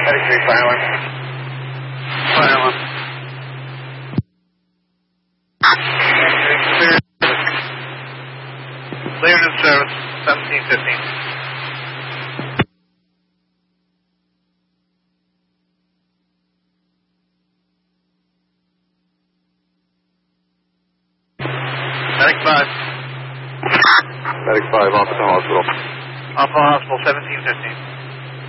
Medic 3, fire alarm. Fire alarm. Cleared in service, 1715. Medic 5. Medic 5, off to hospital. Alpha Hospital, 1715.